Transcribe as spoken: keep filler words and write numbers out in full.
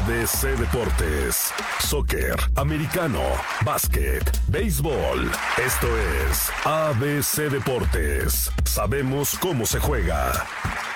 B C Deportes, soccer, americano, básquet, béisbol. Esto es A B C Deportes. Sabemos cómo se juega.